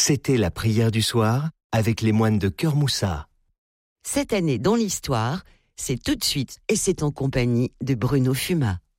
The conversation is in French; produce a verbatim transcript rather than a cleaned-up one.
C'était la prière du soir avec les moines de Cœur Moussat. Cette année dans l'histoire, c'est tout de suite et c'est en compagnie de Bruno Fuma.